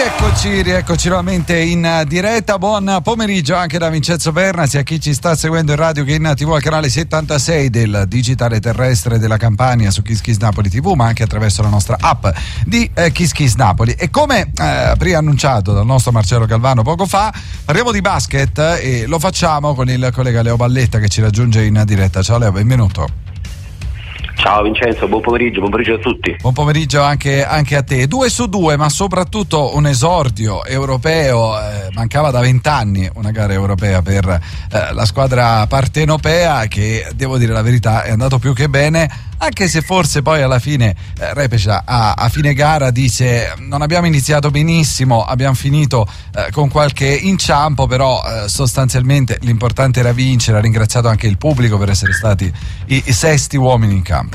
Rieccoci nuovamente in diretta. Buon pomeriggio anche da Vincenzo Berna, sia chi ci sta seguendo in radio che in TV al canale 76 del digitale terrestre della Campania su Kiss Kiss Napoli TV, ma anche attraverso la nostra app di Kiss Kiss Napoli. E come preannunciato dal nostro Marcello Galvano poco fa, parliamo di basket e lo facciamo con il collega Leo Balletta che ci raggiunge in diretta. Ciao Leo, benvenuto. Ciao Vincenzo, buon pomeriggio a tutti. Buon pomeriggio anche a te. 2 su 2, ma soprattutto un esordio europeo. Mancava da 20 anni una gara europea per la squadra partenopea, che devo dire la verità è andato più che bene, anche se forse poi alla fine Repeša a fine gara dice non abbiamo iniziato benissimo, abbiamo finito con qualche inciampo, però sostanzialmente l'importante era vincere. Ha ringraziato anche il pubblico per essere stati i sesti uomini in campo.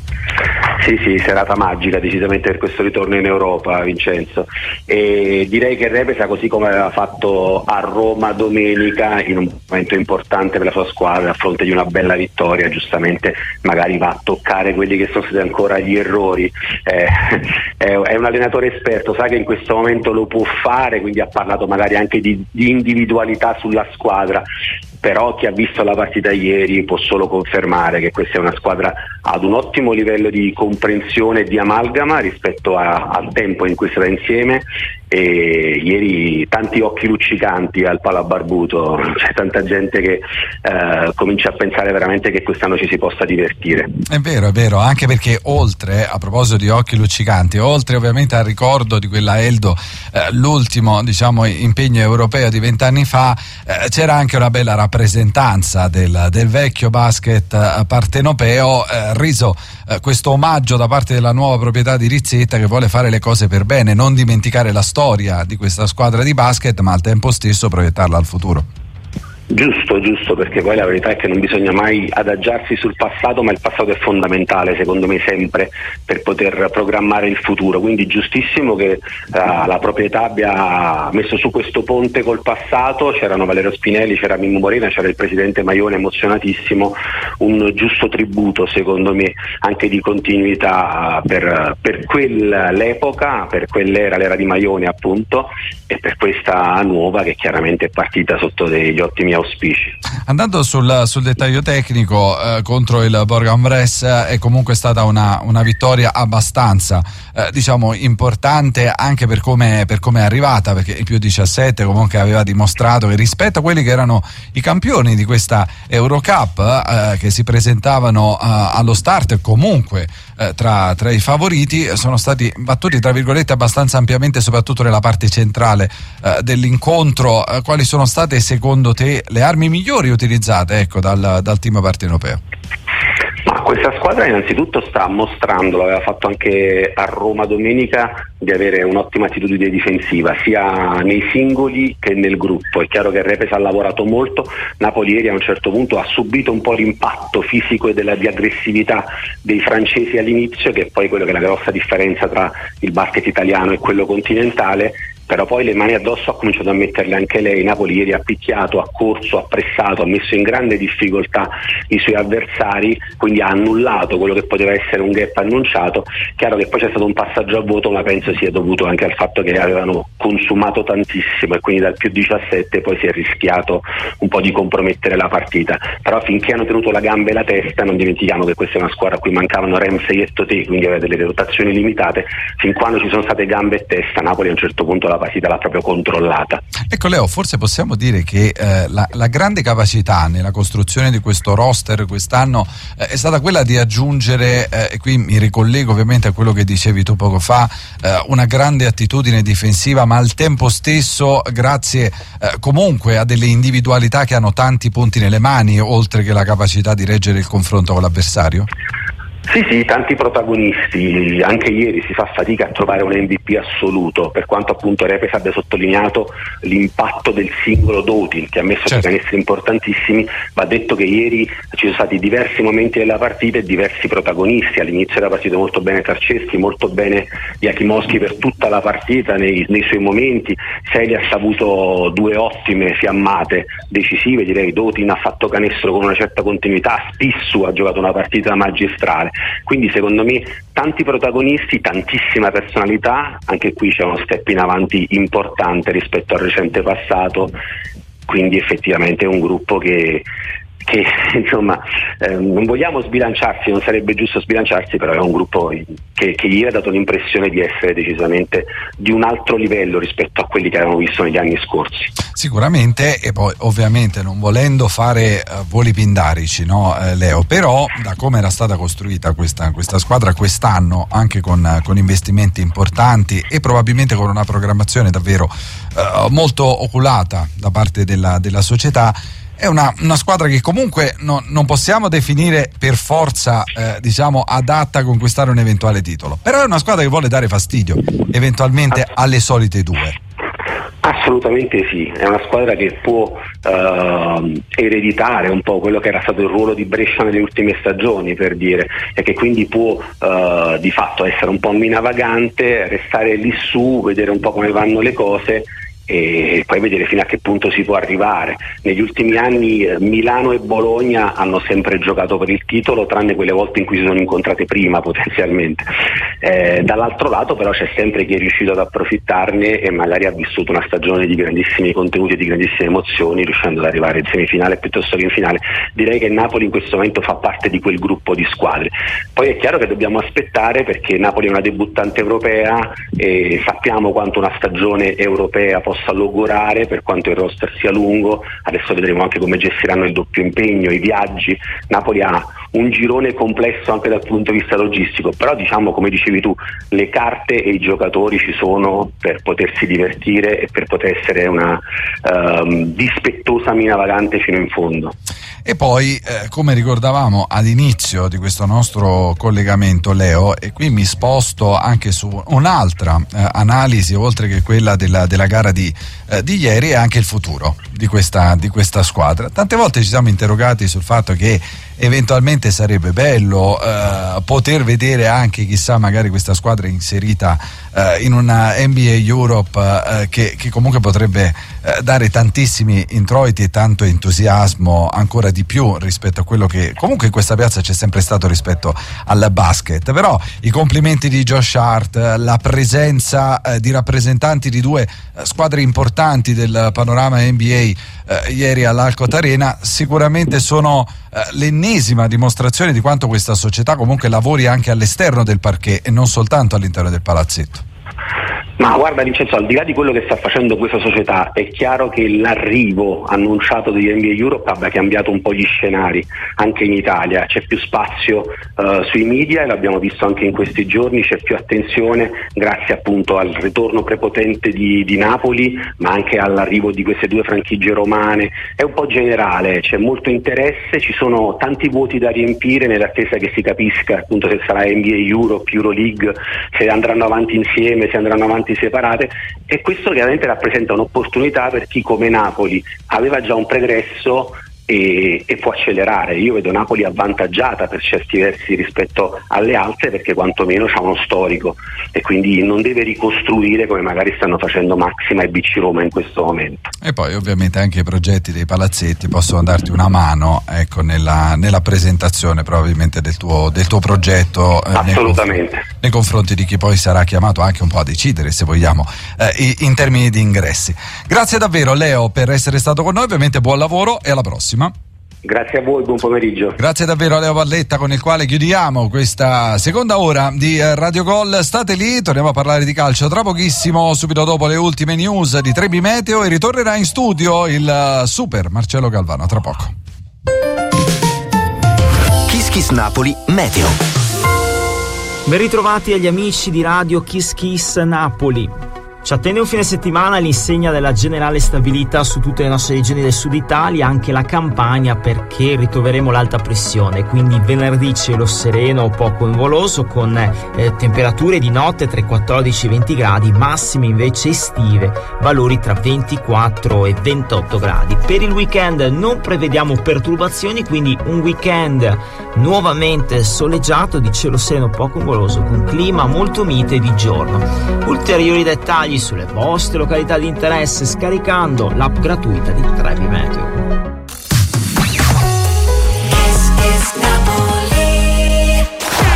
Sì, serata magica decisamente per questo ritorno in Europa, Vincenzo, e direi che Repeša, così come aveva fatto a Roma domenica, in un momento importante per la sua squadra, a fronte di una bella vittoria, giustamente magari va a toccare quelli che sono stati ancora gli errori. È un allenatore esperto, sa che in questo momento lo può fare, quindi ha parlato magari anche di individualità sulla squadra, però chi ha visto la partita ieri può solo confermare che questa è una squadra ad un ottimo livello di comprensione e di amalgama rispetto al tempo in cui si va insieme. E ieri tanti occhi luccicanti al Pala Barbuto, c'è tanta gente che comincia a pensare veramente che quest'anno ci si possa divertire. È vero, anche perché oltre, a proposito di occhi luccicanti, oltre ovviamente al ricordo di quella Eldo, l'ultimo impegno europeo di 20 anni fa, c'era anche una bella rappresentanza del vecchio basket partenopeo, reso questo omaggio da parte della nuova proprietà di Rizzetta, che vuole fare le cose per bene, non dimenticare la storia di questa squadra di basket, ma al tempo stesso proiettarla al futuro. Giusto, perché poi la verità è che non bisogna mai adagiarsi sul passato, ma il passato è fondamentale secondo me sempre per poter programmare il futuro, quindi giustissimo che la proprietà abbia messo su questo ponte col passato. C'erano Valerio Spinelli, c'era Mimmo Morena, c'era il presidente Maione emozionatissimo, un giusto tributo secondo me anche di continuità per quell'epoca, per quell'era, l'era di Maione appunto, e per questa nuova che chiaramente è partita sotto degli ottimi auspici. Andando sul dettaglio tecnico, contro il Bourg-en-Bresse è comunque stata una vittoria abbastanza importante anche per come è arrivata, perché il più 17 comunque aveva dimostrato che rispetto a quelli che erano i campioni di questa Eurocup, che si presentavano allo start comunque tra i favoriti, sono stati battuti tra virgolette abbastanza ampiamente, soprattutto nella parte centrale dell'incontro. Quali sono state secondo te le armi migliori utilizzate dal team partenopeo? Ma questa squadra innanzitutto sta mostrando, l'aveva fatto anche a Roma domenica, di avere un'ottima attitudine difensiva sia nei singoli che nel gruppo. È chiaro che Repeša ha lavorato molto, Napoli ieri a un certo punto ha subito un po' l'impatto fisico e di aggressività dei francesi all'inizio, che è poi quello che è la grossa differenza tra il basket italiano e quello continentale. Però poi le mani addosso ha cominciato a metterle anche lei. Napoli ieri ha picchiato, ha corso, ha pressato, ha messo in grande difficoltà i suoi avversari, quindi ha annullato quello che poteva essere un gap annunciato. Chiaro che poi c'è stato un passaggio a vuoto, ma penso sia dovuto anche al fatto che avevano consumato tantissimo e quindi dal più 17 poi si è rischiato un po' di compromettere la partita. Però finché hanno tenuto la gamba e la testa, non dimentichiamo che questa è una squadra a cui mancavano Ramsey e Totè, quindi aveva delle rotazioni limitate. Fin quando ci sono state gambe e testa, Napoli a un certo punto la partita l'ha proprio controllata. Ecco Leo, forse possiamo dire che la grande capacità nella costruzione di questo roster quest'anno è stata quella di aggiungere, e qui mi ricollego ovviamente a quello che dicevi tu poco fa, una grande attitudine difensiva, ma al tempo stesso grazie comunque a delle individualità che hanno tanti punti nelle mani, oltre che la capacità di reggere il confronto con l'avversario? Sì, tanti protagonisti. Anche ieri si fa fatica a trovare un MVP assoluto, per quanto appunto Repeša abbia sottolineato l'impatto del singolo Doutin, che ha messo dei canestri importantissimi. Va detto che ieri ci sono stati diversi momenti della partita e diversi protagonisti. All'inizio era partito molto bene Tarceschi, molto bene Jakimowski per tutta la partita nei suoi momenti. Selias ha avuto due ottime fiammate decisive, direi. Doutin ha fatto canestro con una certa continuità, Spissu ha giocato una partita magistrale. fare. Quindi secondo me tanti protagonisti, tantissima personalità, anche qui c'è uno step in avanti importante rispetto al recente passato, quindi effettivamente è un gruppo che insomma non vogliamo sbilanciarsi, non sarebbe giusto sbilanciarsi, però è un gruppo che ieri ha dato l'impressione di essere decisamente di un altro livello rispetto a quelli che avevamo visto negli anni scorsi. Sicuramente, e poi ovviamente non volendo fare voli pindarici, no, Leo, però da come era stata costruita questa squadra quest'anno, anche con investimenti importanti e probabilmente con una programmazione davvero molto oculata da parte della società, è una squadra che comunque non possiamo definire per forza diciamo adatta a conquistare un eventuale titolo, però è una squadra che vuole dare fastidio eventualmente alle solite due. Assolutamente sì, è una squadra che può ereditare un po' quello che era stato il ruolo di Brescia nelle ultime stagioni, per dire, e che quindi può di fatto essere un po' mina vagante, restare lì su, vedere un po' come vanno le cose e poi vedere fino a che punto si può arrivare. Negli ultimi anni Milano e Bologna hanno sempre giocato per il titolo, tranne quelle volte in cui si sono incontrate prima potenzialmente. Dall'altro lato però c'è sempre chi è riuscito ad approfittarne e magari ha vissuto una stagione di grandissimi contenuti e di grandissime emozioni, riuscendo ad arrivare in semifinale piuttosto che in finale. Direi che Napoli in questo momento fa parte di quel gruppo di squadre. Poi è chiaro che dobbiamo aspettare, perché Napoli è una debuttante europea e sappiamo quanto una stagione europea possa logorare, per quanto il roster sia lungo. Adesso vedremo anche come gestiranno il doppio impegno, i viaggi. Napoli ha un girone complesso anche dal punto di vista logistico, però diciamo, come dicevi tu, le carte e i giocatori ci sono per potersi divertire e per poter essere una dispettosa mina vagante fino in fondo. E poi come ricordavamo all'inizio di questo nostro collegamento, Leo, e qui mi sposto anche su un'altra analisi oltre che quella della gara di ieri, e anche il futuro di questa squadra. Tante volte ci siamo interrogati sul fatto che eventualmente sarebbe bello poter vedere anche, chissà, magari questa squadra inserita in una NBA Europe che comunque potrebbe dare tantissimi introiti e tanto entusiasmo, ancora di più rispetto a quello che comunque in questa piazza c'è sempre stato rispetto al basket. Però i complimenti di Josh Hart, la presenza di rappresentanti di due squadre importanti del panorama NBA ieri all'Alcott Arena sicuramente sono l'ennesima dimostrazione di quanto questa società comunque lavori anche all'esterno del parquet e non soltanto all'interno del palazzetto. Ma guarda Vincenzo, al di là di quello che sta facendo questa società, è chiaro che l'arrivo annunciato di NBA Europe abbia cambiato un po' gli scenari anche in Italia. C'è più spazio sui media, e l'abbiamo visto anche in questi giorni, c'è più attenzione grazie appunto al ritorno prepotente di Napoli, ma anche all'arrivo di queste due franchigie romane. È un po' generale, c'è molto interesse, ci sono tanti vuoti da riempire nell'attesa che si capisca appunto se sarà NBA Europe, Euroleague, se andranno avanti insieme, se andranno avanti separate, e questo chiaramente rappresenta un'opportunità per chi come Napoli aveva già un pregresso e può accelerare. Io vedo Napoli avvantaggiata per certi versi rispetto alle altre, perché quantomeno c'ha uno storico e quindi non deve ricostruire come magari stanno facendo Maxima e BC Roma in questo momento. E poi ovviamente anche i progetti dei palazzetti possono darti una mano, ecco, nella presentazione probabilmente del tuo progetto assolutamente nei confronti di chi poi sarà chiamato anche un po' a decidere, se vogliamo, in termini di ingressi. Grazie davvero Leo per essere stato con noi, ovviamente buon lavoro e alla prossima. Grazie a voi, buon pomeriggio. Grazie davvero a Leo Valletta, con il quale chiudiamo questa seconda ora di Radio Gol. State lì, torniamo a parlare di calcio tra pochissimo, subito dopo le ultime news di Trebi Meteo, e ritornerà in studio il super Marcello Galvano tra poco. Kiss Kiss Napoli Meteo. Ben ritrovati agli amici di Radio Kiss Kiss Napoli. Ci attende un fine settimana all'insegna della generale stabilità su tutte le nostre regioni del sud Italia, anche la Campania, perché ritroveremo l'alta pressione, quindi venerdì cielo sereno o poco nuvoloso con temperature di notte tra i 14 e i 20 gradi, massime invece estive, valori tra 24 e 28 gradi. Per il weekend non prevediamo perturbazioni, quindi un weekend nuovamente soleggiato, di cielo sereno poco nuvoloso con clima molto mite di giorno. Ulteriori dettagli sulle vostre località di interesse scaricando l'app gratuita di Trebi Meteo.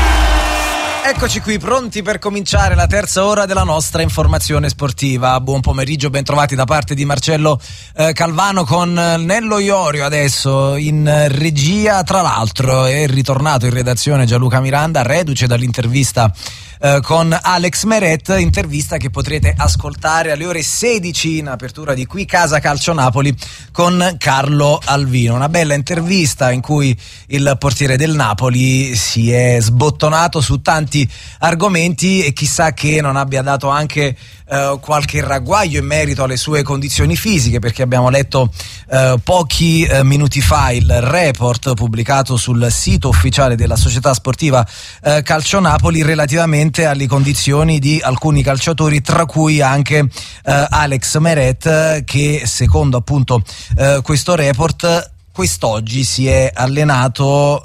Eccoci qui pronti per cominciare la terza ora della nostra informazione sportiva. Buon pomeriggio, ben trovati da parte di Marcello Calvano con Nello Iorio adesso in regia. Tra l'altro è ritornato in redazione Gianluca Miranda, reduce dall'intervista con Alex Meret, intervista che potrete ascoltare alle ore 16 in apertura di Qui Casa Calcio Napoli con Carlo Alvino. Una bella intervista in cui il portiere del Napoli si è sbottonato su tanti argomenti e chissà che non abbia dato anche qualche ragguaglio in merito alle sue condizioni fisiche, perché abbiamo letto pochi minuti fa il report pubblicato sul sito ufficiale della società sportiva Calcio Napoli relativamente alle condizioni di alcuni calciatori, tra cui anche Alex Meret, che secondo appunto questo report quest'oggi si è allenato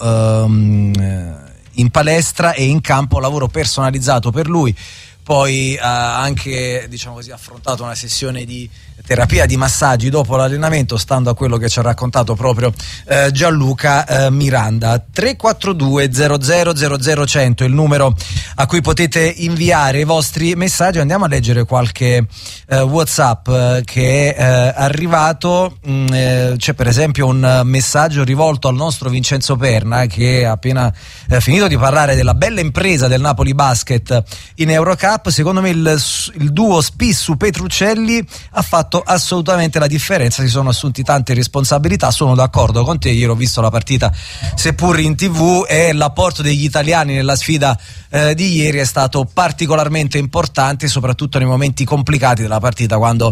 in palestra e in campo, lavoro personalizzato per lui. Poi ha anche, diciamo così, affrontato una sessione di terapia di massaggi dopo l'allenamento, stando a quello che ci ha raccontato proprio Gianluca Miranda. 342 00 100 il numero a cui potete inviare i vostri messaggi. Andiamo a leggere qualche WhatsApp che è arrivato. C'è per esempio un messaggio rivolto al nostro Vincenzo Perna, che ha appena finito di parlare della bella impresa del Napoli Basket in Eurocup. Secondo me il duo Spissu-Petruccelli ha fatto assolutamente la differenza, si sono assunti tante responsabilità. Sono d'accordo con te, ieri ho visto la partita seppur in TV e l'apporto degli italiani nella sfida di ieri è stato particolarmente importante, soprattutto nei momenti complicati della partita, quando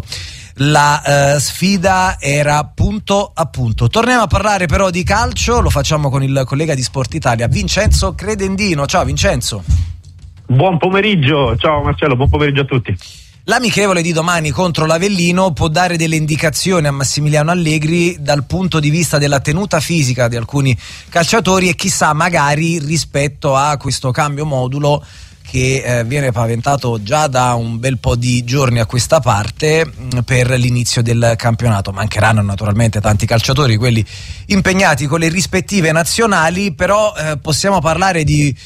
la sfida era punto a punto. Torniamo a parlare però di calcio, lo facciamo con il collega di Sport Italia Vincenzo Credendino. Ciao Vincenzo. Buon pomeriggio, ciao Marcello, buon pomeriggio a tutti. L'amichevole di domani contro l'Avellino può dare delle indicazioni a Massimiliano Allegri dal punto di vista della tenuta fisica di alcuni calciatori e chissà magari rispetto a questo cambio modulo che viene paventato già da un bel po' di giorni a questa parte per l'inizio del campionato. Mancheranno naturalmente tanti calciatori, quelli impegnati con le rispettive nazionali, però possiamo parlare di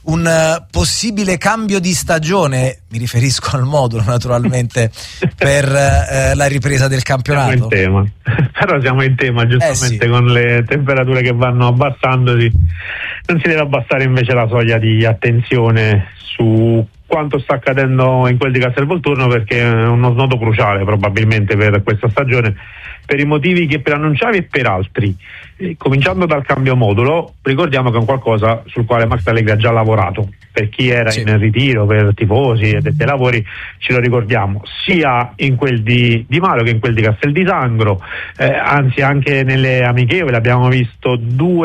un possibile cambio di stagione, mi riferisco al modulo naturalmente, per la ripresa del campionato. Siamo in tema. Però siamo in tema giustamente, sì. Con le temperature che vanno abbassandosi, non si deve abbassare invece la soglia di attenzione su quanto sta accadendo in quel di Castelvolturno, perché è uno snodo cruciale probabilmente per questa stagione, per i motivi che preannunciavi e per altri. Cominciando dal cambio modulo, ricordiamo che è un qualcosa sul quale Max Allegri ha già lavorato. Per chi era in ritiro, per tifosi e dei lavori, ce lo ricordiamo, sia in quel di Malo che in quel di Castel di Sangro, anzi anche nelle amichevoli abbiamo visto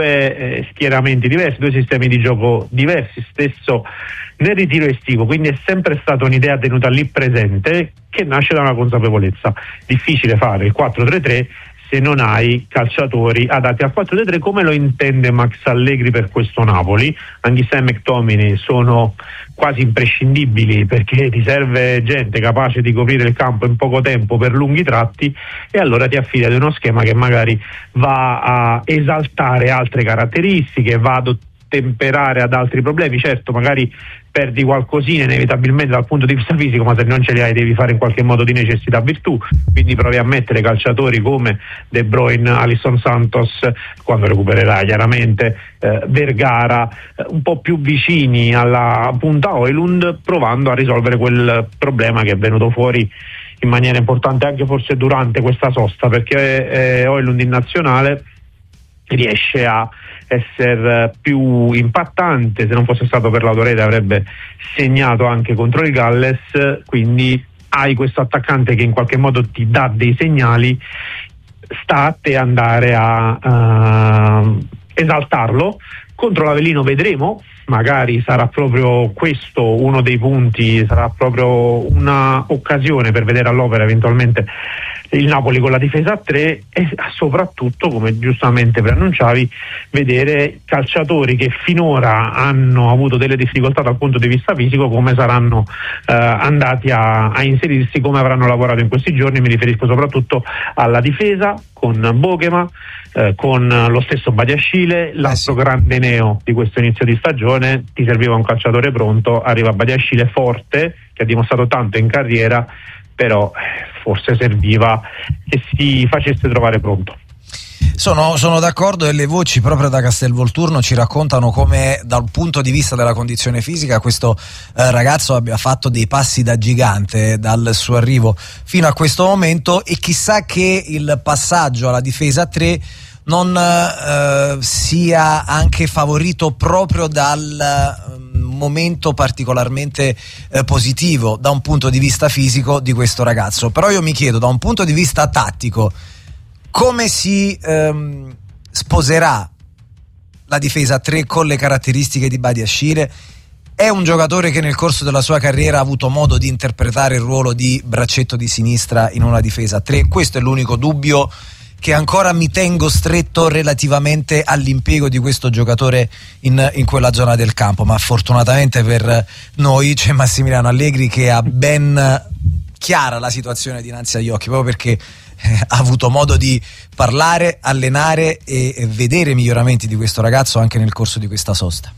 due schieramenti diversi, due sistemi di gioco diversi, stesso nel ritiro estivo, quindi è sempre stata un'idea tenuta lì presente, che nasce da una consapevolezza. Difficile fare il 4-3-3 se non hai calciatori adatti al 4-3-3 come lo intende Max Allegri per questo Napoli. Anghissà e McTominay sono quasi imprescindibili, perché ti serve gente capace di coprire il campo in poco tempo per lunghi tratti, e allora ti affidi ad uno schema che magari va a esaltare altre caratteristiche, va ad temperare ad altri problemi. Certo, magari perdi qualcosina inevitabilmente dal punto di vista fisico, ma se non ce li hai devi fare in qualche modo di necessità virtù, quindi provi a mettere calciatori come De Bruyne, Alisson Santos, quando recupererà chiaramente, Vergara, un po' più vicini alla punta Højlund, provando a risolvere quel problema che è venuto fuori in maniera importante anche forse durante questa sosta, perché Højlund in nazionale riesce a essere più impattante. Se non fosse stato per l'autorete avrebbe segnato anche contro il Galles, quindi hai questo attaccante che in qualche modo ti dà dei segnali, sta a te andare a esaltarlo. Contro l'Avellino vedremo, magari sarà proprio questo uno dei punti, sarà proprio una occasione per vedere all'opera eventualmente il Napoli con la difesa a 3 e soprattutto, come giustamente preannunciavi, vedere calciatori che finora hanno avuto delle difficoltà dal punto di vista fisico come saranno andati a inserirsi, come avranno lavorato in questi giorni. Mi riferisco soprattutto alla difesa con Bogema, con lo stesso Badiashile, l'altro grande neo di questo inizio di stagione. Ti serviva un calciatore pronto, arriva Badiashile forte, che ha dimostrato tanto in carriera, però forse serviva che si facesse trovare pronto. Sono d'accordo, e le voci proprio da Castelvolturno ci raccontano come dal punto di vista della condizione fisica questo ragazzo abbia fatto dei passi da gigante dal suo arrivo fino a questo momento, e chissà che il passaggio alla difesa 3 non sia anche favorito proprio dal momento particolarmente positivo da un punto di vista fisico di questo ragazzo. Però io mi chiedo, da un punto di vista tattico, come si sposerà la difesa 3 con le caratteristiche di Badiashile? È un giocatore che nel corso della sua carriera ha avuto modo di interpretare il ruolo di braccetto di sinistra in una difesa 3? Questo è l'unico dubbio che ancora mi tengo stretto relativamente all'impiego di questo giocatore in quella zona del campo, ma fortunatamente per noi c'è Massimiliano Allegri che ha ben chiara la situazione dinanzi agli occhi, proprio perché ha avuto modo di parlare, allenare e vedere miglioramenti di questo ragazzo anche nel corso di questa sosta.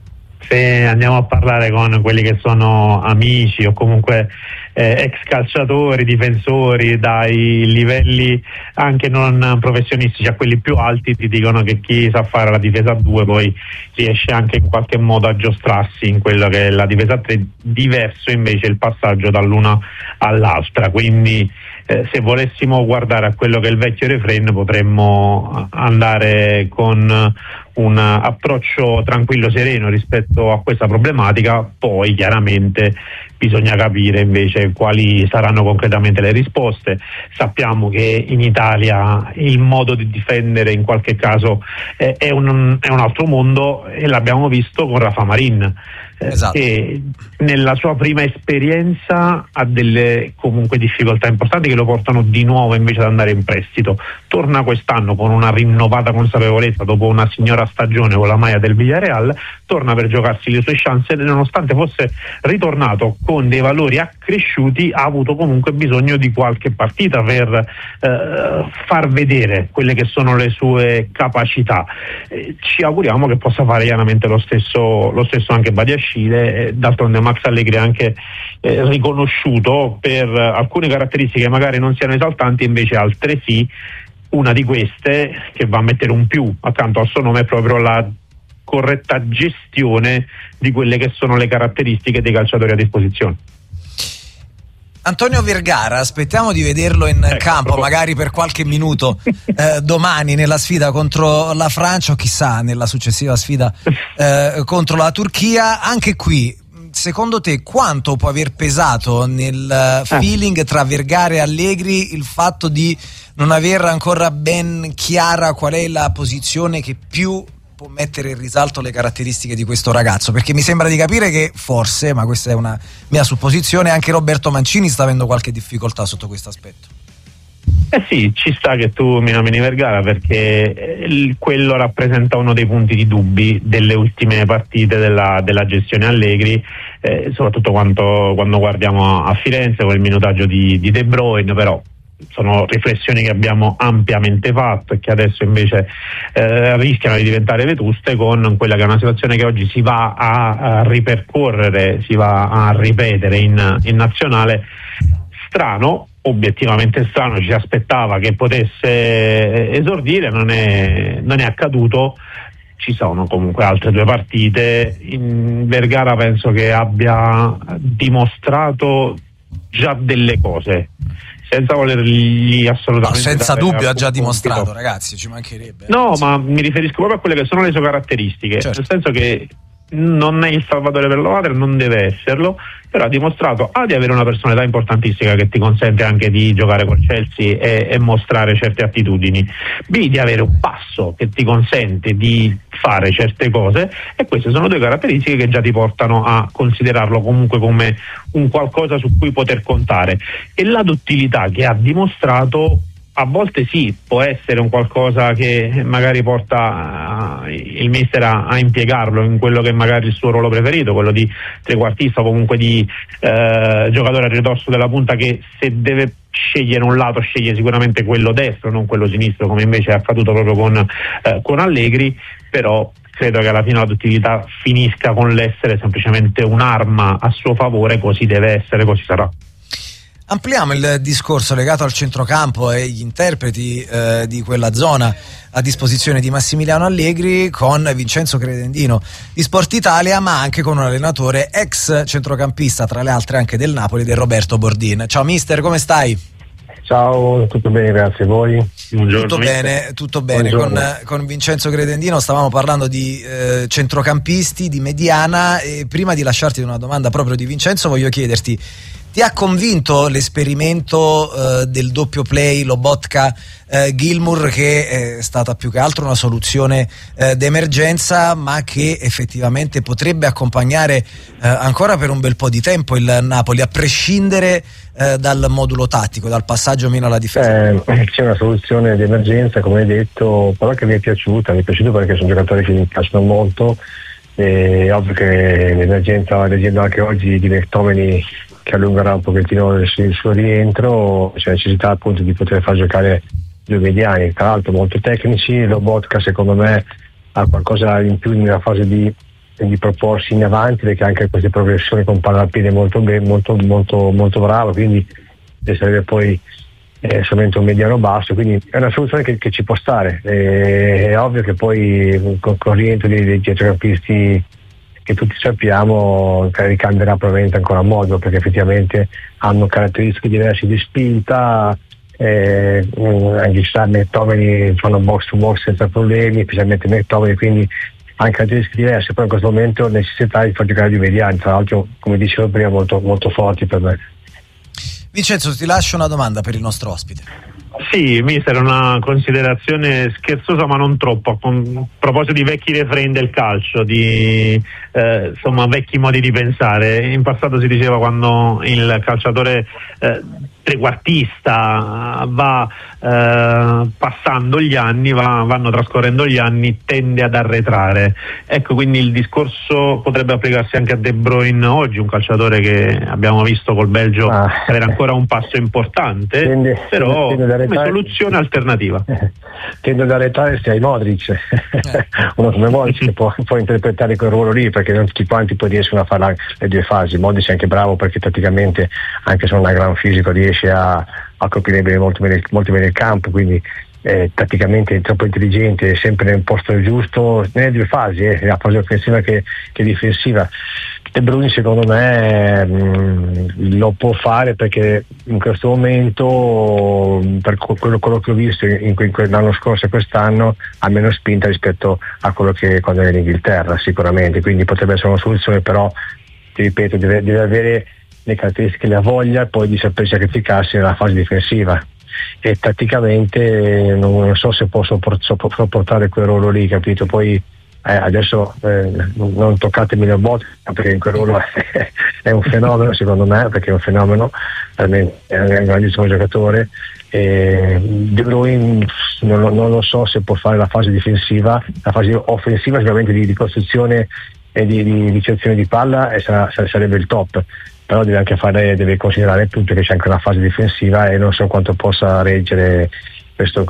Se andiamo a parlare con quelli che sono amici o comunque ex calciatori, difensori, dai livelli anche non professionistici a quelli più alti, ti dicono che chi sa fare la difesa 2 poi riesce anche in qualche modo a giostrarsi in quello che è la difesa 3, diverso invece il passaggio dall'una all'altra. Quindi se volessimo guardare a quello che è il vecchio refrain, potremmo andare con un approccio tranquillo, sereno rispetto a questa problematica. Poi chiaramente bisogna capire invece quali saranno concretamente le risposte. Sappiamo che in Italia il modo di difendere in qualche caso è un altro mondo, e l'abbiamo visto con Rafa Marin. Esatto. Che nella sua prima esperienza ha delle comunque difficoltà importanti che lo portano di nuovo invece ad andare in prestito. Torna quest'anno con una rinnovata consapevolezza dopo una signora stagione con la maglia del Villarreal, torna per giocarsi le sue chance, e nonostante fosse ritornato con dei valori accresciuti ha avuto comunque bisogno di qualche partita per far vedere quelle che sono le sue capacità. Ci auguriamo che possa fare chiaramente lo stesso anche Badiashile. D'altronde Max Allegri è anche riconosciuto per alcune caratteristiche che magari non siano esaltanti, invece altre sì. Una di queste, che va a mettere un più accanto al suo nome, è proprio la corretta gestione di quelle che sono le caratteristiche dei calciatori a disposizione. Antonio Vergara, aspettiamo di vederlo in campo, magari per qualche minuto domani nella sfida contro la Francia, o chissà nella successiva sfida contro la Turchia. Anche qui, secondo te, quanto può aver pesato nel feeling tra Vergara e Allegri il fatto di non aver ancora ben chiara qual è la posizione che più può mettere in risalto le caratteristiche di questo ragazzo? Perché mi sembra di capire che forse, ma questa è una mia supposizione, anche Roberto Mancini sta avendo qualche difficoltà sotto questo aspetto. Sì, ci sta che tu mi nomini Vergara, perché quello rappresenta uno dei punti di dubbi delle ultime partite della gestione Allegri, soprattutto quando guardiamo a Firenze con il minutaggio di De Bruyne. Però sono riflessioni che abbiamo ampiamente fatto e che adesso invece rischiano di diventare vetuste con quella che è una situazione che oggi si va a ripercorrere, si va a ripetere in nazionale. Strano, obiettivamente strano, ci si aspettava che potesse esordire, non è accaduto. Ci sono comunque altre 2 partite. In Vergara penso che abbia dimostrato già delle cose, senza volergli assolutamente senza dubbio ha già compito. dimostrato, ragazzi, ci mancherebbe. No, ma mi riferisco proprio a quelle che sono le sue caratteristiche, certo. Nel senso che non è il salvatore per la madre, non deve esserlo, però ha dimostrato di avere una personalità importantissima che ti consente anche di giocare col Chelsea e mostrare certe attitudini, B, di avere un passo che ti consente di fare certe cose, e queste sono 2 caratteristiche che già ti portano a considerarlo comunque come un qualcosa su cui poter contare. E la duttilità che ha dimostrato a volte sì, può essere un qualcosa che magari porta il mister a impiegarlo in quello che magari è il suo ruolo preferito, quello di trequartista o comunque di giocatore a ridosso della punta, che se deve scegliere un lato sceglie sicuramente quello destro, non quello sinistro, come invece è accaduto proprio con Allegri. Però credo che alla fine la duttilità finisca con l'essere semplicemente un'arma a suo favore, così deve essere, così sarà. Ampliamo il discorso legato al centrocampo e gli interpreti di quella zona a disposizione di Massimiliano Allegri con Vincenzo Credendino di Sport Italia, ma anche con un allenatore ex centrocampista, tra le altre anche del Napoli, del Roberto Bordin. Ciao mister, come stai? Ciao, tutto bene, grazie. Voi? Buongiorno, tutto bene. Con Vincenzo Credendino stavamo parlando di centrocampisti di mediana, e prima di lasciarti una domanda proprio di Vincenzo voglio chiederti: ti ha convinto l'esperimento del doppio play Lobotka Gilmour, che è stata più che altro una soluzione d'emergenza, ma che effettivamente potrebbe accompagnare ancora per un bel po' di tempo il Napoli, a prescindere dal modulo tattico, dal passaggio meno alla difesa? C'è una soluzione d'emergenza, come hai detto, però che mi è piaciuta perché sono giocatori che mi piacciono molto. È ovvio che l'emergenza, leggendo anche oggi di McTominay, che allungherà un pochettino il suo rientro, c'è necessità appunto di poter far giocare 2 mediani, tra l'altro molto tecnici. Lobotka secondo me ha qualcosa in più nella fase di proporsi in avanti, perché anche queste progressioni con palla al piede molto molto bravo, quindi sarebbe poi solamente un mediano basso, quindi è una soluzione che ci può stare. È ovvio che poi con il rientro dei centrocampisti che tutti sappiamo ricambierà probabilmente ancora modo, perché effettivamente hanno caratteristiche diverse di spinta, anche McTominay fanno box to box senza problemi, specialmente McTominay, quindi hanno caratteristiche diverse, però in questo momento necessità di far giocare di mediani, tra l'altro come dicevo prima molto, molto forti per me. Vincenzo, ti lascio una domanda per il nostro ospite. Sì, mister, una considerazione scherzosa ma non troppo, a proposito di vecchi refrain del calcio, di insomma vecchi modi di pensare. In passato si diceva, quando il calciatore trequartista va passando gli anni, vanno trascorrendo gli anni, tende ad arretrare. Ecco, quindi il discorso potrebbe applicarsi anche a De Bruyne oggi, un calciatore che abbiamo visto col Belgio avere ancora un passo importante, però come soluzione alternativa. Tendo ad arretrare se hai Modric, uno come Modric che può interpretare quel ruolo lì, perché non tutti quanti poi riescono a fare le 2 fasi. Modric è anche bravo perché tatticamente, anche se non ha gran fisico, riesce a coprire molto bene il campo, quindi tatticamente è troppo intelligente, è sempre nel posto giusto nelle 2 fasi, la fase offensiva che difensiva. De Bruyne secondo me lo può fare, perché in questo momento, per quello che ho visto l'anno scorso e quest'anno, ha meno spinta rispetto a quello che quando era in Inghilterra, sicuramente, quindi potrebbe essere una soluzione, però ti ripeto, deve avere le caratteristiche, la voglia poi di saper sacrificarsi nella fase difensiva, e tatticamente non so se può sopportare quel ruolo lì, capito? Poi adesso non toccatemi la botta, perché in quel ruolo è un fenomeno, secondo me, perché è un fenomeno, è un grandissimo giocatore. De Bruyne non lo so se può fare la fase difensiva. La fase offensiva sicuramente di costruzione e di ricezione di palla sarebbe il top, però deve considerare tutto che c'è anche una fase difensiva, e non so quanto possa reggere questa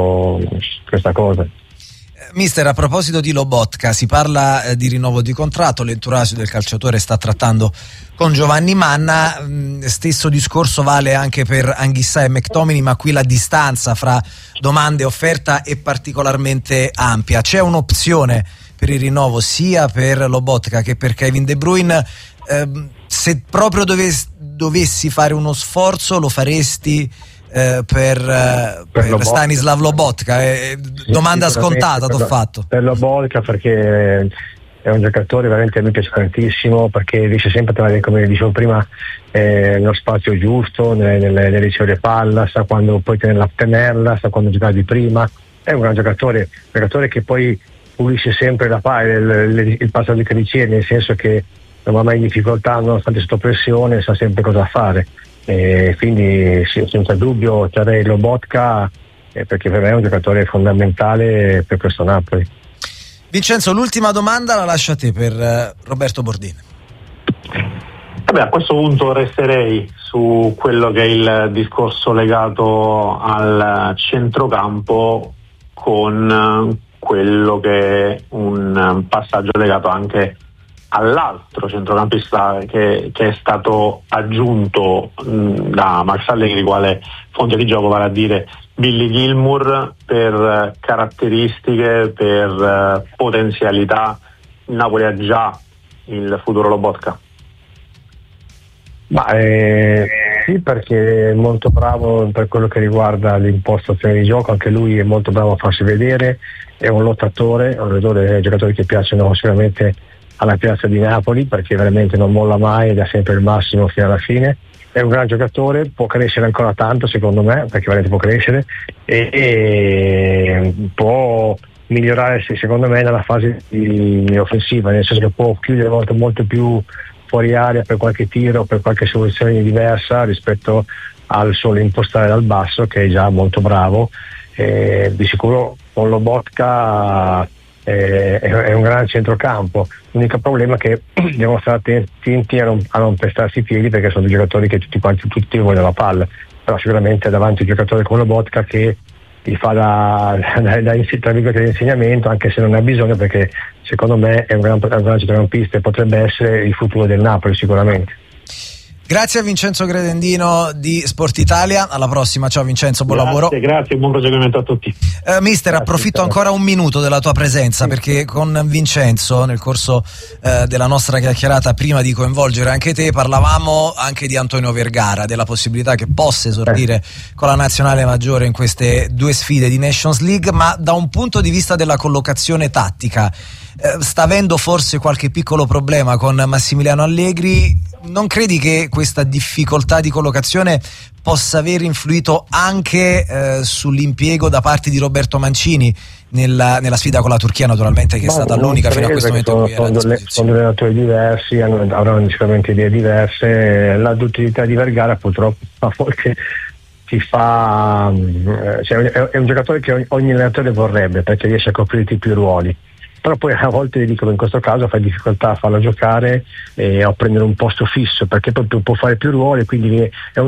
cosa. Mister, a proposito di Lobotka, si parla di rinnovo di contratto, l'entourage del calciatore sta trattando con Giovanni Manna, stesso discorso vale anche per Anguissa e McTominay, ma qui la distanza fra domanda e offerta è particolarmente ampia. C'è un'opzione per il rinnovo sia per Lobotka che per Kevin De Bruyne? Se proprio dovessi fare uno sforzo, lo faresti per Stanislav Lobotka? Domanda scontata t'ho fatto. Per Lobotka, perché è un giocatore veramente a me piace tantissimo, perché riesce sempre a trovare, come dicevo prima, lo spazio giusto nelle ricevere palla, sa quando poi tenerla, sa quando giocare di prima. È un gran giocatore che poi pulisce sempre il passaggio che riceve, nel senso che non va mai in difficoltà, nonostante sotto pressione, sa sempre cosa fare. Quindi sì, senza dubbio terrei Lobotka, perché per me è un giocatore fondamentale per questo Napoli. Vincenzo, l'ultima domanda la lascio a te per Roberto Bordin. A questo punto resterei su quello che è il discorso legato al centrocampo, con quello che è un passaggio legato anche all'altro centrocampista che è stato aggiunto da Max Allegri quale fonte di gioco, vale a dire Billy Gilmour. Per caratteristiche, per potenzialità, il Napoli ha già il futuro Lobotka? Sì, perché è molto bravo per quello che riguarda l'impostazione di gioco, anche lui è molto bravo a farsi vedere, è un lottatore, giocatori che piacciono sicuramente alla piazza di Napoli, perché veramente non molla mai ed ha sempre il massimo fino alla fine. È un gran giocatore, può crescere ancora tanto secondo me, perché veramente può crescere e può migliorare secondo me nella fase offensiva, nel senso che può chiudere molto più fuori area per qualche tiro, per qualche soluzione diversa rispetto al solo impostare dal basso, che è già molto bravo. Di sicuro con Lobotka è un gran centrocampo. L'unico problema è che devono stare attenti a non pestarsi i piedi, perché sono dei giocatori che tutti vogliono la palla, però sicuramente davanti a un giocatore come Lobotka che gli fa da insegnamento, anche se non ha bisogno, perché secondo me è un gran centrocampista e potrebbe essere il futuro del Napoli sicuramente. Grazie a Vincenzo Credendino di Sport Italia, alla prossima. Ciao Vincenzo, buon lavoro. Grazie, buon proseguimento a tutti. Mister, approfitto ancora un minuto della tua presenza, perché con Vincenzo nel corso della nostra chiacchierata, prima di coinvolgere anche te, parlavamo anche di Antonio Vergara, della possibilità che possa esordire con la nazionale maggiore in queste 2 sfide di Nations League, ma da un punto di vista della collocazione tattica sta avendo forse qualche piccolo problema con Massimiliano Allegri. Non credi che questa difficoltà di collocazione possa aver influito anche sull'impiego da parte di Roberto Mancini nella sfida con la Turchia, naturalmente, che è stata l'unica fino a questo momento? Sono due allenatori diversi, avranno sicuramente idee diverse. La duttilità di Vergara purtroppo a volte ti fa, è un giocatore che ogni allenatore vorrebbe, perché riesce a coprire più ruoli. Però poi a volte dicono, in questo caso fai difficoltà a farlo giocare o a prendere un posto fisso, perché poi può fare più ruoli, quindi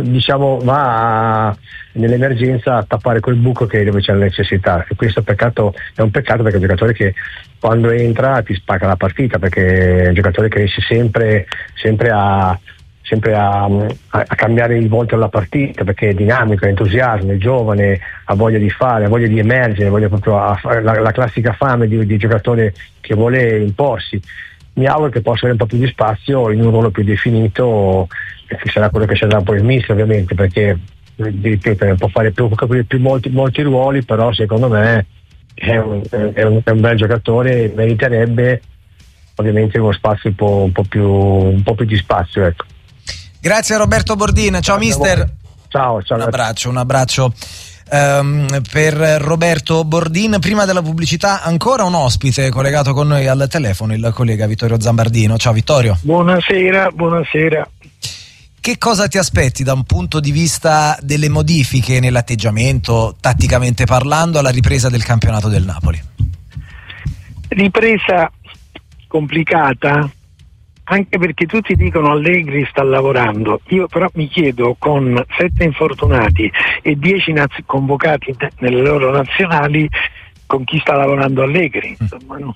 va nell'emergenza a tappare quel buco dove c'è la necessità, e questo è un peccato, perché è un giocatore che quando entra ti spacca la partita, perché è un giocatore che riesce sempre a cambiare il volto alla partita, perché è dinamico, è entusiasmo, è giovane, ha voglia di fare, ha voglia di emergere, voglia proprio la classica fame di giocatore che vuole imporsi. Mi auguro che possa avere un po' più di spazio in un ruolo più definito, che sarà quello che sarà poi il mister, ovviamente, perché ripeto, può fare molti ruoli, però secondo me è un bel giocatore, meriterebbe ovviamente uno spazio un po' più di spazio, ecco. Grazie a Roberto Bordin, ciao mister. Ciao. Un abbraccio per Roberto Bordin. Prima della pubblicità ancora un ospite collegato con noi al telefono, il collega Vittorio Zambardino. Ciao Vittorio. Buonasera. Che cosa ti aspetti da un punto di vista delle modifiche nell'atteggiamento, tatticamente parlando, alla ripresa del campionato del Napoli? Ripresa complicata, anche perché tutti dicono Allegri sta lavorando. Io però mi chiedo, con 7 infortunati e 10 convocati nelle loro nazionali, con chi sta lavorando Allegri? Insomma, no?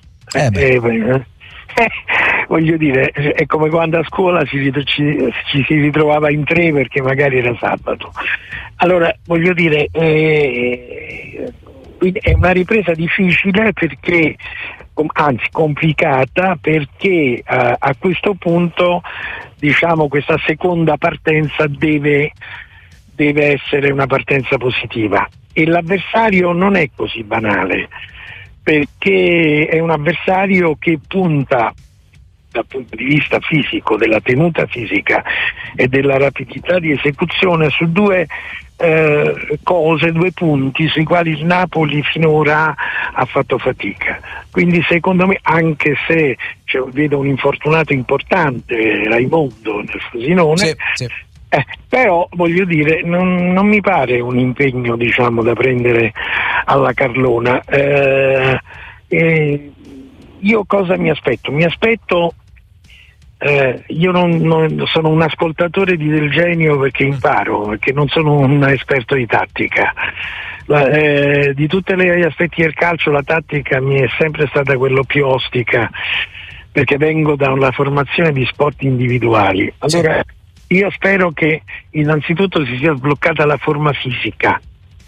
Voglio dire, è come quando a scuola ci si ritrovava in 3 perché magari era sabato. Allora, voglio dire, è una ripresa difficile, perché anzi complicata, perché a questo punto, diciamo, questa seconda partenza deve essere una partenza positiva, e l'avversario non è così banale, perché è un avversario che punta dal punto di vista fisico, della tenuta fisica e della rapidità di esecuzione su due punti sui quali il Napoli finora ha fatto fatica. Quindi secondo me, anche se vedo un infortunato importante, Raimondo, nel Frosinone, sì. Però voglio dire, non mi pare un impegno, diciamo, da prendere alla Carlona. Io cosa mi aspetto? Io non sono un ascoltatore di Del Genio perché imparo, perché non sono un esperto di tattica. Di tutti gli aspetti del calcio la tattica mi è sempre stata quello più ostica, perché vengo da una formazione di sport individuali. Allora io spero che innanzitutto si sia sbloccata la forma fisica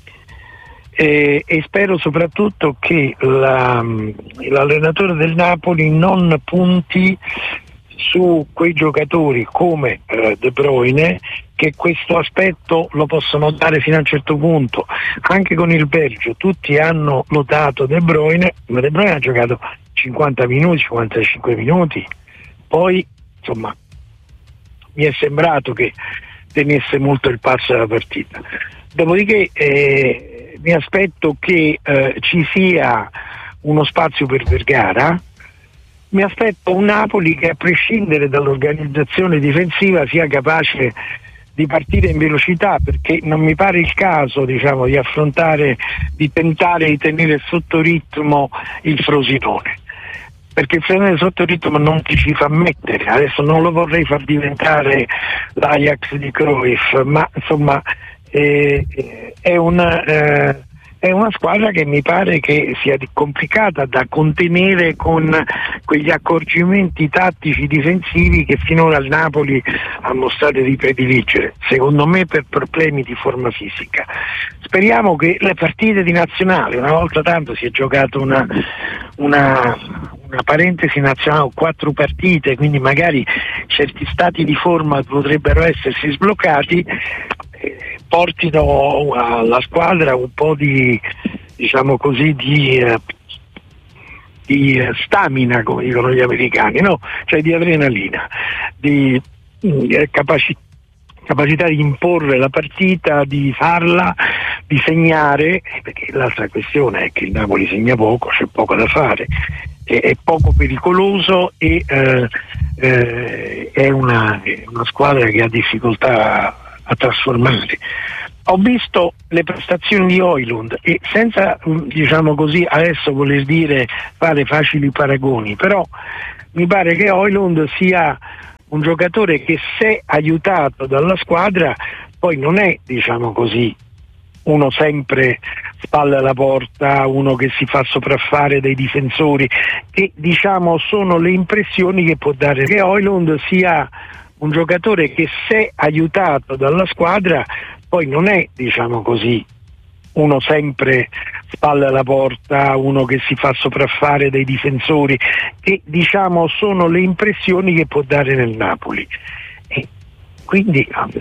e spero soprattutto che l'allenatore del Napoli non punti su quei giocatori come De Bruyne, che questo aspetto lo possono dare fino a un certo punto. Anche con il Belgio tutti hanno lodato De Bruyne, ma De Bruyne ha giocato 50 minuti, 55 minuti, poi insomma mi è sembrato che tenesse molto il passo della partita. Dopodiché mi aspetto che ci sia uno spazio per Vergara. Mi aspetto un Napoli che, a prescindere dall'organizzazione difensiva, sia capace di partire in velocità, perché non mi pare il caso, diciamo, di tentare di tenere sotto ritmo il Frosinone, perché il Frosinone sotto ritmo non ti ci fa mettere. Adesso non lo vorrei far diventare l'Ajax di Cruyff, ma insomma è una squadra che mi pare che sia complicata da contenere con quegli accorgimenti tattici difensivi che finora il Napoli ha mostrato di prediligere, secondo me per problemi di forma fisica. Speriamo che le partite di nazionale, una volta tanto si è giocato una parentesi nazionale, 4 partite, quindi magari certi stati di forma potrebbero essersi sbloccati, portino alla squadra un po' di, diciamo così, di stamina, come dicono gli americani, no? Cioè di adrenalina, di capacità di imporre la partita, di farla, di segnare, perché l'altra questione è che il Napoli segna poco, c'è poco da fare, è poco pericoloso e è una squadra che ha difficoltà a trasformare. Ho visto le prestazioni di Højlund e senza, diciamo così, adesso voler dire fare facili paragoni, però mi pare che Højlund sia un giocatore che, se aiutato dalla squadra, poi non è, diciamo così, uno sempre spalle alla porta, uno che si fa sopraffare dai difensori, che diciamo sono le impressioni che può dare che Højlund sia un giocatore che, se aiutato dalla squadra, poi non è, diciamo così, uno sempre spalle alla porta, uno che si fa sopraffare dai difensori, che diciamo sono le impressioni che può dare nel Napoli. E quindi